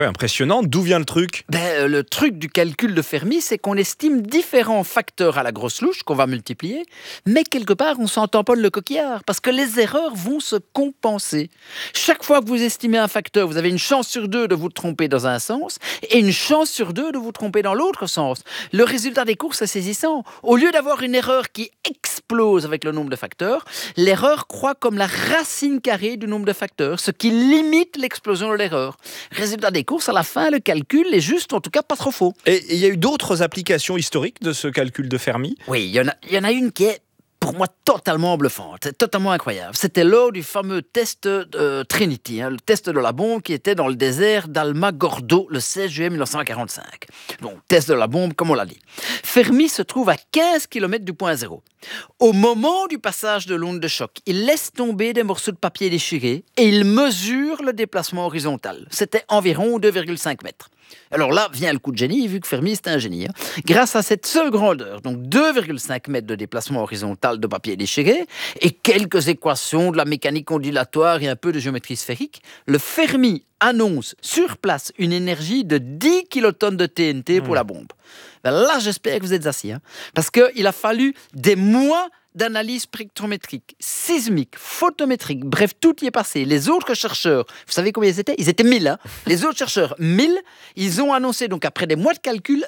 Ouais, impressionnant. D'où vient le truc ? Le truc du calcul de Fermi, c'est qu'on estime différents facteurs à la grosse louche qu'on va multiplier, mais quelque part, on s'en tamponne le coquillard, parce que les erreurs vont se compenser. Chaque fois que vous estimez un facteur, vous avez une chance sur 2 de vous tromper dans un sens, et une chance sur 2 de vous tromper dans l'autre sens. Le résultat des cours, c'est saisissant. Au lieu d'avoir une erreur qui explose avec le nombre de facteurs, l'erreur croît comme la racine carrée du nombre de facteurs, ce qui limite l'explosion de l'erreur. Résultat des courses, à la fin, le calcul est juste, en tout cas, pas trop faux. Et il y a eu d'autres applications historiques de ce calcul de Fermi ? Oui, il y en a une qui est, pour moi, totalement bluffante, totalement incroyable. C'était lors du fameux test Trinity, le test de la bombe qui était dans le désert d'Almagordo le 16 juillet 1945. Donc, test de la bombe, comme on l'a dit. Fermi se trouve à 15 km du point zéro. Au moment du passage de l'onde de choc, il laisse tomber des morceaux de papier déchirés et il mesure le déplacement horizontal. C'était environ 2,5 mètres. Alors là vient le coup de génie, vu que Fermi c'est un génie. Grâce à cette seule grandeur, donc 2,5 mètres de déplacement horizontal de papier déchiré et quelques équations de la mécanique ondulatoire et un peu de géométrie sphérique, le Fermi annonce sur place une énergie de 10 kilotonnes de TNT pour la bombe. Là, j'espère que vous êtes assis, parce qu'il a fallu des mois d'analyse spectrométrique, sismique, photométrique, bref, tout y est passé. Les autres chercheurs, vous savez combien ils étaient ? Ils étaient 1000. Les autres chercheurs, 1000, ils ont annoncé, donc après des mois de calcul,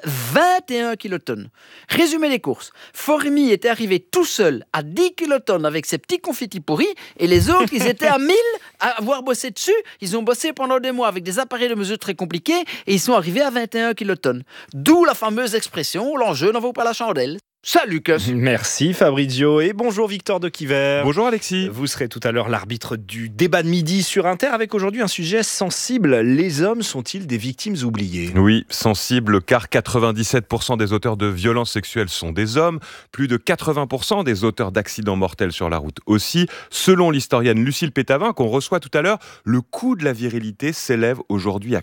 21 kilotonnes. Résumé des courses, Fermi était arrivé tout seul à 10 kilotonnes avec ses petits confitis pourris, et les autres, ils étaient à 1000 à avoir bossé dessus. Ils ont bossé pendant des mois avec des appareils de mesure très compliqués, et ils sont arrivés à 21 kilotonnes. D'où la fameuse expression « l'enjeu n'en vaut pas la chandelle ». Salut Lucas. Merci Fabrizio et bonjour Victor de Quiver. Bonjour Alexis. Vous serez tout à l'heure l'arbitre du débat de midi sur Inter avec aujourd'hui un sujet sensible. Les hommes sont-ils des victimes oubliées ? Oui, sensible car 97% des auteurs de violences sexuelles sont des hommes, plus de 80% des auteurs d'accidents mortels sur la route aussi. Selon l'historienne Lucille Pétavin qu'on reçoit tout à l'heure, le coût de la virilité s'élève aujourd'hui à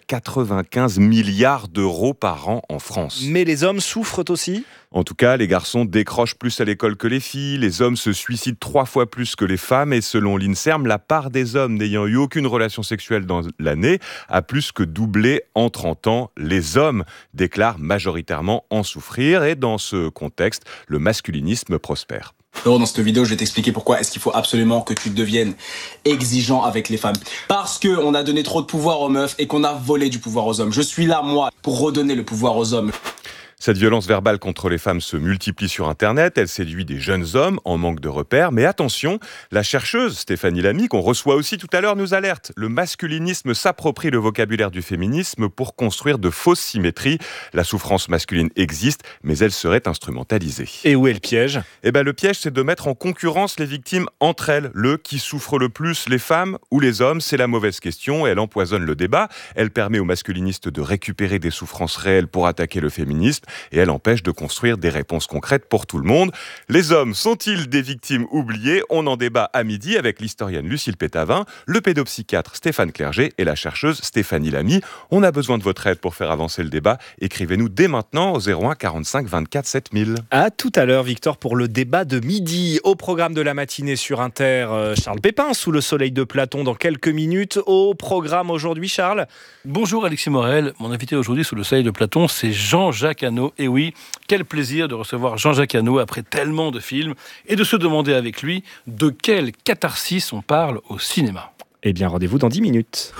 95 milliards d'euros par an en France. Mais les hommes souffrent aussi ? En tout cas, les garçons décrochent plus à l'école que les filles, les hommes se suicident 3 fois plus que les femmes et selon l'INSERM, la part des hommes n'ayant eu aucune relation sexuelle dans l'année a plus que doublé en 30 ans. Les hommes déclarent majoritairement en souffrir et dans ce contexte, le masculinisme prospère. Dans cette vidéo, je vais t'expliquer pourquoi est-ce qu'il faut absolument que tu deviennes exigeant avec les femmes. Parce qu'on a donné trop de pouvoir aux meufs et qu'on a volé du pouvoir aux hommes. Je suis là, moi, pour redonner le pouvoir aux hommes. Cette violence verbale contre les femmes se multiplie sur Internet, elle séduit des jeunes hommes en manque de repères. Mais attention, la chercheuse Stéphanie Lamy, qu'on reçoit aussi tout à l'heure, nous alerte. Le masculinisme s'approprie le vocabulaire du féminisme pour construire de fausses symétries. La souffrance masculine existe, mais elle serait instrumentalisée. Et où est le piège ? Le piège, c'est de mettre en concurrence les victimes entre elles. Le qui souffre le plus, les femmes ou les hommes, c'est la mauvaise question. Elle empoisonne le débat. Elle permet aux masculinistes de récupérer des souffrances réelles pour attaquer le féminisme. Et elle empêche de construire des réponses concrètes pour tout le monde. Les hommes sont-ils des victimes oubliées ? On en débat à midi avec l'historienne Lucille Pétavin, le pédopsychiatre Stéphane Clerget et la chercheuse Stéphanie Lamy. On a besoin de votre aide pour faire avancer le débat. Écrivez-nous dès maintenant au 01 45 24 7000. À tout à l'heure Victor pour le débat de midi. Au programme de la matinée sur Inter, Charles Pépin sous le soleil de Platon dans quelques minutes. Au programme aujourd'hui Charles. Bonjour Alexis Morel, mon invité aujourd'hui sous le soleil de Platon c'est Jean-Jacques Hano. Et oui, quel plaisir de recevoir Jean-Jacques Hano après tellement de films et de se demander avec lui de quelle catharsis on parle au cinéma. Eh bien, rendez-vous dans 10 minutes.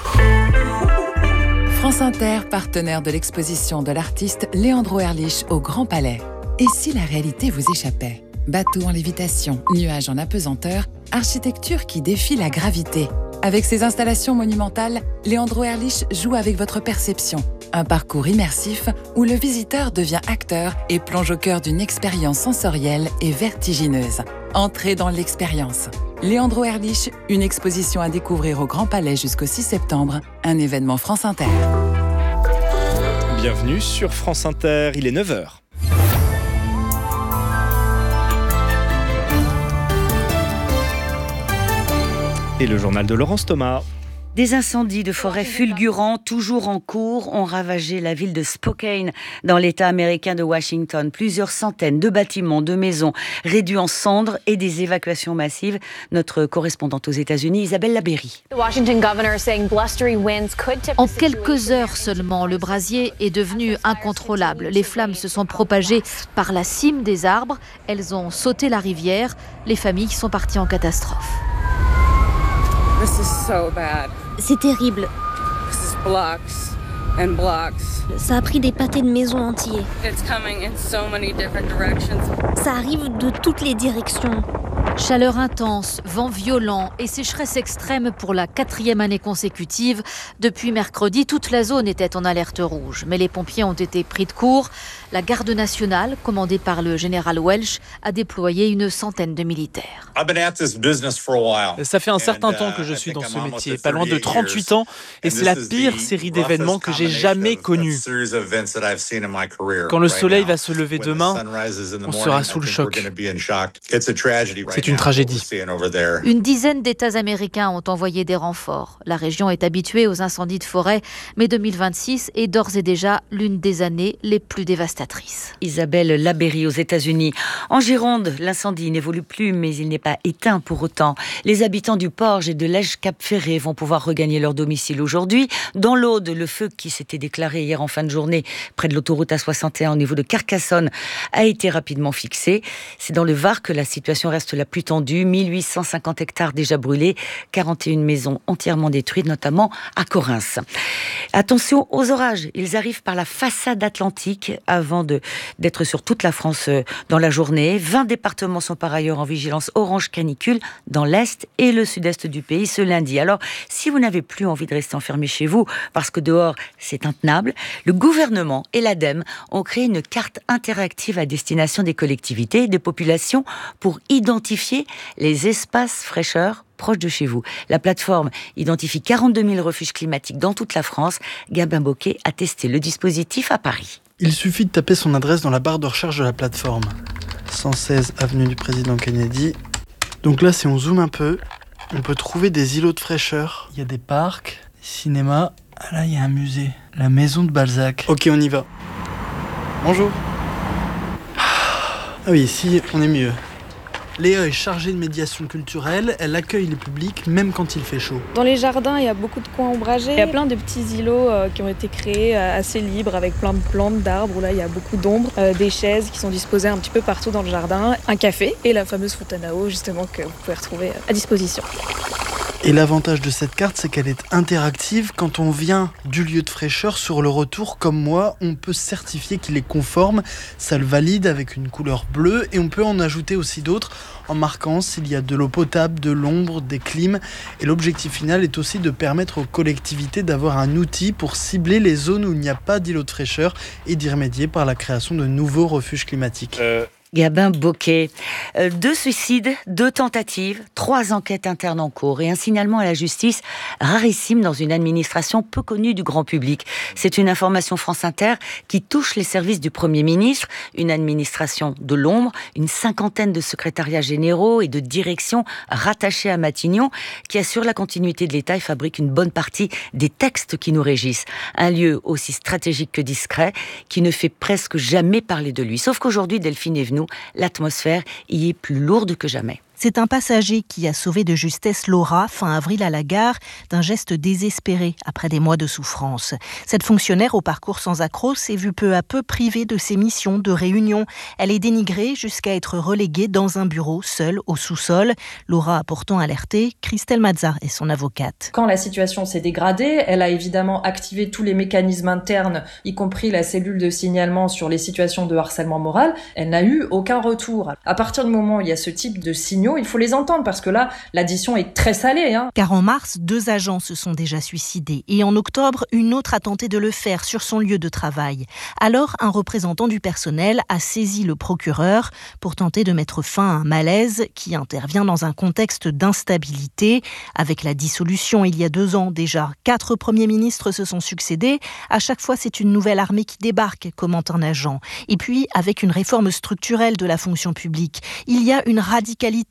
France Inter, partenaire de l'exposition de l'artiste Leandro Erlich au Grand Palais. Et si la réalité vous échappait ? Bateau en lévitation, nuages en apesanteur, architecture qui défie la gravité. Avec ses installations monumentales, Leandro Erlich joue avec votre perception. Un parcours immersif où le visiteur devient acteur et plonge au cœur d'une expérience sensorielle et vertigineuse. Entrez dans l'expérience. Leandro Erlich, une exposition à découvrir au Grand Palais jusqu'au 6 septembre, un événement France Inter. Bienvenue sur France Inter, il est 9h. Et le journal de Laurence Thomas. Des incendies de forêt fulgurants, toujours en cours, ont ravagé la ville de Spokane, dans l'État américain de Washington. Plusieurs centaines de bâtiments, de maisons réduits en cendres et des évacuations massives. Notre correspondante aux États-Unis, Isabelle Labéry. En quelques heures seulement, le brasier est devenu incontrôlable. Les flammes se sont propagées par la cime des arbres. Elles ont sauté la rivière. Les familles sont parties en catastrophe. C'est terrible. Ça a pris des pâtés de maisons entiers. Ça arrive de toutes les directions. Chaleur intense, vent violent et sécheresse extrême pour la 4e année consécutive. Depuis mercredi, toute la zone était en alerte rouge. Mais les pompiers ont été pris de court. La garde nationale, commandée par le général Welch, a déployé une centaine de militaires. Ça fait un certain temps que je suis dans ce métier, pas loin de 38 ans, et c'est la pire série d'événements que j'ai jamais connue. Quand le soleil va se lever demain, on sera sous le choc. C'est une tragédie. Une dizaine d'États américains ont envoyé des renforts. La région est habituée aux incendies de forêt, mais 2026 est d'ores et déjà l'une des années les plus dévastatrices. Isabelle Labéry aux États-Unis. En Gironde, l'incendie n'évolue plus, mais il n'est pas éteint pour autant. Les habitants du Porge et de l'Ège-Cap-Ferré vont pouvoir regagner leur domicile aujourd'hui. Dans l'Aude, le feu qui s'était déclaré hier en fin de journée près de l'autoroute A61 au niveau de Carcassonne a été rapidement fixé. C'est dans le Var que la situation reste la plus tendue. 1850 hectares déjà brûlés, 41 maisons entièrement détruites, notamment à Correns. Attention aux orages, ils arrivent par la façade atlantique avant d'être sur toute la France dans la journée. 20 départements sont par ailleurs en vigilance orange canicule dans l'est et le sud-est du pays ce lundi. Alors, si vous n'avez plus envie de rester enfermé chez vous parce que dehors c'est intenable, le gouvernement et l'ADEME ont créé une carte interactive à destination des collectivités et des populations pour identifier les espaces fraîcheurs proches de chez vous. La plateforme identifie 42 000 refuges climatiques dans toute la France. Gabin Bocquet a testé le dispositif à Paris. Il suffit de taper son adresse dans la barre de recherche de la plateforme. 116 avenue du Président Kennedy. Donc là, si on zoome un peu, on peut trouver des îlots de fraîcheur. Il y a des parcs, des cinémas. Ah là, il y a un musée. La maison de Balzac. Ok, on y va. Bonjour. Ah oui, ici, on est mieux. Léa est chargée de médiation culturelle, elle accueille le public même quand il fait chaud. Dans les jardins, il y a beaucoup de coins ombragés. Il y a plein de petits îlots qui ont été créés assez libres avec plein de plantes, d'arbres où là il y a beaucoup d'ombre, des chaises qui sont disposées un petit peu partout dans le jardin, un café et la fameuse fontaine à eau justement que vous pouvez retrouver à disposition. Et l'avantage de cette carte, c'est qu'elle est interactive. Quand on vient du lieu de fraîcheur, sur le retour, comme moi, on peut certifier qu'il est conforme. Ça le valide avec une couleur bleue et on peut en ajouter aussi d'autres en marquant s'il y a de l'eau potable, de l'ombre, des clims. Et l'objectif final est aussi de permettre aux collectivités d'avoir un outil pour cibler les zones où il n'y a pas d'îlot de fraîcheur et d'y remédier par la création de nouveaux refuges climatiques. Gabin Bocquet. 2 suicides, 2 tentatives, 3 enquêtes internes en cours et un signalement à la justice rarissime dans une administration peu connue du grand public. C'est une information France Inter qui touche les services du Premier ministre, une administration de l'ombre, une 50aine de secrétariats généraux et de directions rattachés à Matignon qui assurent la continuité de l'État et fabriquent une bonne partie des textes qui nous régissent. Un lieu aussi stratégique que discret qui ne fait presque jamais parler de lui. Sauf qu'aujourd'hui, Delphine Evenou, l'atmosphère y est plus lourde que jamais. C'est un passager qui a sauvé de justesse Laura, fin avril à la gare, d'un geste désespéré après des mois de souffrance. Cette fonctionnaire au parcours sans accroc s'est vue peu à peu privée de ses missions de réunion. Elle est dénigrée jusqu'à être reléguée dans un bureau, seule, au sous-sol. Laura a pourtant alerté. Christelle Mazza est son avocate. Quand la situation s'est dégradée, elle a évidemment activé tous les mécanismes internes, y compris la cellule de signalement sur les situations de harcèlement moral. Elle n'a eu aucun retour. À partir du moment où il y a ce type de signaux, il faut les entendre parce que là, l'addition est très salée. Car en mars, 2 agents se sont déjà suicidés et en octobre, une autre a tenté de le faire sur son lieu de travail. Alors, un représentant du personnel a saisi le procureur pour tenter de mettre fin à un malaise qui intervient dans un contexte d'instabilité. Avec la dissolution il y a 2 ans déjà, 4 premiers ministres se sont succédés. À chaque fois, c'est une nouvelle armée qui débarque, commente un agent. Et puis, avec une réforme structurelle de la fonction publique, il y a une radicalité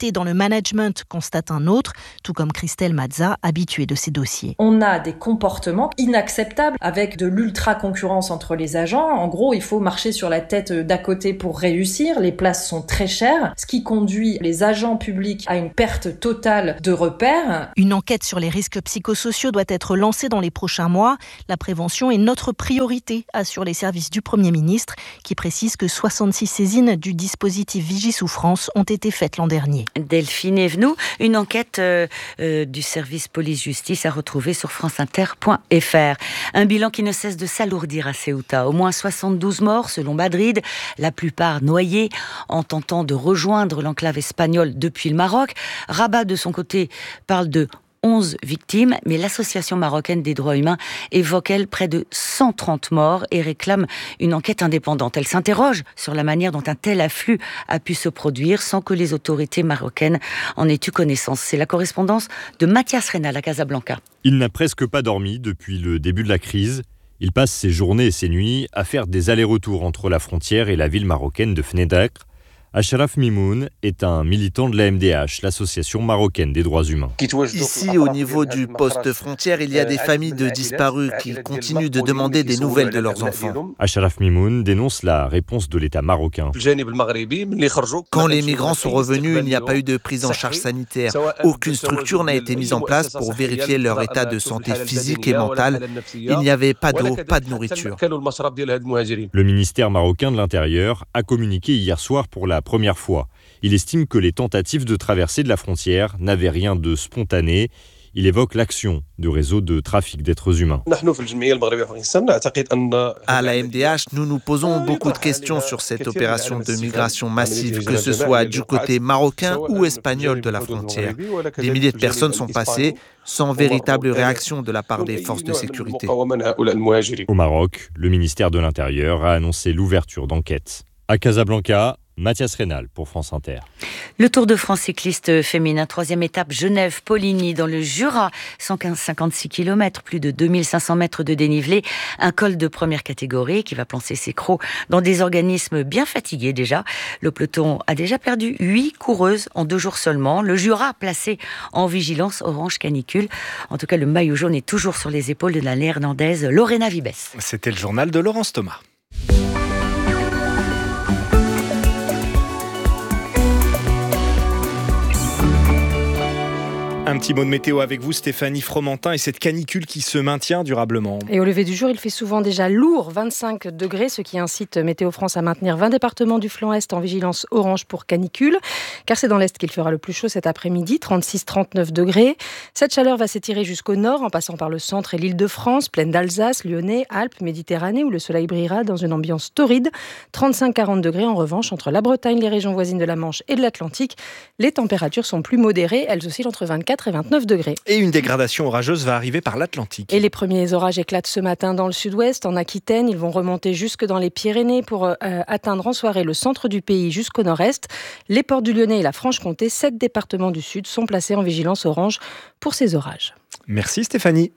tombé dans le management, constate un autre, tout comme Christelle Mazza, habituée de ces dossiers. On a des comportements inacceptables avec de l'ultra-concurrence entre les agents. En gros, il faut marcher sur la tête d'à côté pour réussir. Les places sont très chères, ce qui conduit les agents publics à une perte totale de repères. Une enquête sur les risques psychosociaux doit être lancée dans les prochains mois. La prévention est notre priorité, assurent les services du Premier ministre, qui précise que 66 saisines du dispositif Vigie-Souffrance ont été faites l'an dernier. Delphine Evenou, une enquête du service police-justice à retrouver sur franceinter.fr. Un bilan qui ne cesse de s'alourdir à Ceuta. Au moins 72 morts selon Madrid, la plupart noyés en tentant de rejoindre l'enclave espagnole depuis le Maroc. Rabat, de son côté, parle de 11 victimes, mais l'association marocaine des droits humains évoque, elle, près de 130 morts et réclame une enquête indépendante. Elle s'interroge sur la manière dont un tel afflux a pu se produire sans que les autorités marocaines en aient eu connaissance. C'est la correspondance de Mathias Reynal à Casablanca. Il n'a presque pas dormi depuis le début de la crise. Il passe ses journées et ses nuits à faire des allers-retours entre la frontière et la ville marocaine de Fnedakr. Achraf Mimoun est un militant de la MDH, l'association marocaine des droits humains. Ici, au niveau du poste frontière, il y a des familles de disparus qui continuent de demander des nouvelles de leurs enfants. Achraf Mimoun dénonce la réponse de l'État marocain. Quand les migrants sont revenus, il n'y a pas eu de prise en charge sanitaire. Aucune structure n'a été mise en place pour vérifier leur état de santé physique et mentale. Il n'y avait pas d'eau, pas de nourriture. Le ministère marocain de l'Intérieur a communiqué hier soir pour la première fois. Il estime que les tentatives de traversée de la frontière n'avaient rien de spontané. Il évoque l'action de réseaux de trafic d'êtres humains. À la MDH, nous nous posons beaucoup de questions sur cette opération de migration massive, que ce soit du côté marocain ou espagnol de la frontière. Des milliers de personnes sont passées sans véritable réaction de la part des forces de sécurité. Au Maroc, le ministère de l'Intérieur a annoncé l'ouverture d'enquêtes. À Casablanca, Mathias Reynal pour France Inter. Le Tour de France cycliste féminin, 3e étape, Genève-Poligny dans le Jura, 156 km, plus de 2500 mètres de dénivelé, un col de première catégorie qui va plancer ses crocs dans des organismes bien fatigués déjà. Le peloton a déjà perdu 8 coureuses en 2 jours seulement. Le Jura placé en vigilance orange canicule. En tout cas, le maillot jaune est toujours sur les épaules de la néerlandaise Lorena Vibes. C'était le journal de Laurence Thomas. Un petit mot de météo avec vous, Stéphanie Fromentin, et cette canicule qui se maintient durablement. Et au lever du jour, il fait souvent déjà lourd, 25 degrés, ce qui incite Météo France à maintenir 20 départements du flanc Est en vigilance orange pour canicule, car c'est dans l'Est qu'il fera le plus chaud cet après-midi, 36-39 degrés. Cette chaleur va s'étirer jusqu'au nord, en passant par le centre et l'Île-de-France, plaine d'Alsace, Lyonnais, Alpes, Méditerranée, où le soleil brillera dans une ambiance torride. 35-40 degrés en revanche entre la Bretagne, les régions voisines de la Manche et de l'Atlantique. Les températures sont plus modérées, elles oscillent entre 24 et 29 degrés. Et une dégradation orageuse va arriver par l'Atlantique. Et les premiers orages éclatent ce matin dans le sud-ouest, en Aquitaine. Ils vont remonter jusque dans les Pyrénées pour atteindre en soirée le centre du pays jusqu'au nord-est. Les ports du Lyonnais et la Franche-Comté, 7 départements du sud, sont placés en vigilance orange pour ces orages. Merci Stéphanie.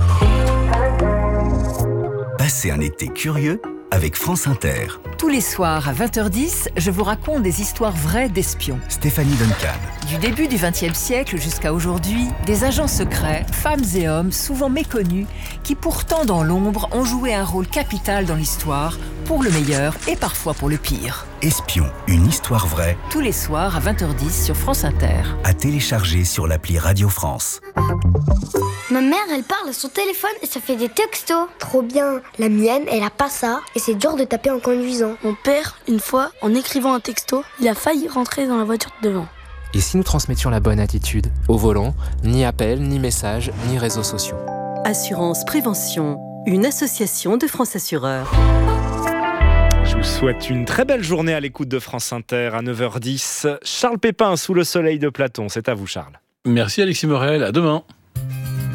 Passez un été curieux avec France Inter. Tous les soirs à 20h10, je vous raconte des histoires vraies d'espions. Stéphanie Duncan. Du début du XXe siècle jusqu'à aujourd'hui, des agents secrets, femmes et hommes souvent méconnus, qui pourtant dans l'ombre ont joué un rôle capital dans l'histoire, pour le meilleur et parfois pour le pire. Espion, une histoire vraie. Tous les soirs à 20h10 sur France Inter. À télécharger sur l'appli Radio France. Ma mère, elle parle à son téléphone et ça fait des textos. Trop bien. La mienne, elle a pas ça et c'est dur de taper en conduisant. Mon père, une fois, en écrivant un texto, il a failli rentrer dans la voiture de devant. Et si nous transmettions la bonne attitude ? Au volant, ni appel, ni message, ni réseaux sociaux. Assurance Prévention, une association de France Assureurs. Je vous souhaite une très belle journée à l'écoute de France Inter à 9h10. Charles Pépin sous le soleil de Platon. C'est à vous, Charles. Merci Alexis Morel, à demain.